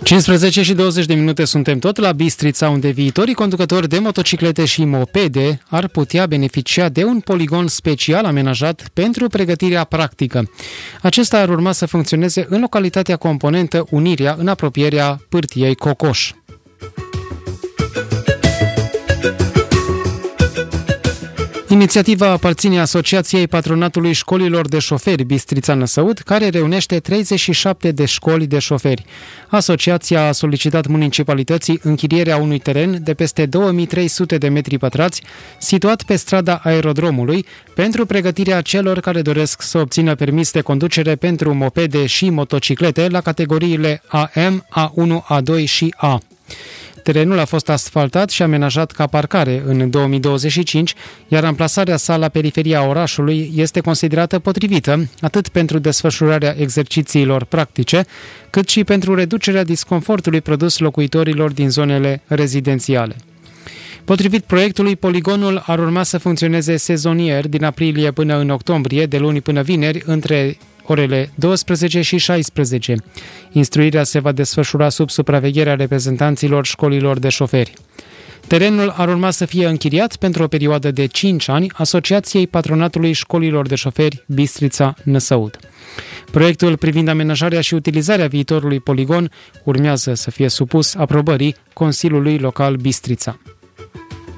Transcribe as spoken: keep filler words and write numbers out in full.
cincisprezece și douăzeci de minute suntem tot la Bistrița, unde viitorii conducători de motociclete și mopede ar putea beneficia de un poligon special amenajat pentru pregătirea practică. Acesta ar urma să funcționeze în localitatea componentă Unirea, în apropierea Pârtiei Cocoș. Inițiativa aparține Asociației Patronatului Școlilor de Șoferi Bistrița-Năsăud, care reunește treizeci și șapte de școli de șoferi. Asociația a solicitat municipalității închirierea unui teren de peste două mii trei sute de metri pătrați, situat pe strada Aerodromului, pentru pregătirea celor care doresc să obțină permis de conducere pentru mopede și motociclete la categoriile A M, A unu, A doi și A. Terenul a fost asfaltat și amenajat ca parcare în două mii douăzeci și cinci, iar amplasarea sa la periferia orașului este considerată potrivită atât pentru desfășurarea exercițiilor practice, cât și pentru reducerea disconfortului produs locuitorilor din zonele rezidențiale. Potrivit proiectului, poligonul ar urma să funcționeze sezonier din aprilie până în octombrie, de luni până vineri, între orele douăsprezece și șaisprezece. Instruirea se va desfășura sub supravegherea reprezentanților școlilor de șoferi. Terenul ar urma să fie închiriat pentru o perioadă de cinci ani Asociației Patronatului Școlilor de Șoferi Bistrița-Năsăud. Proiectul privind amenajarea și utilizarea viitorului poligon urmează să fie supus aprobării Consiliului Local Bistrița.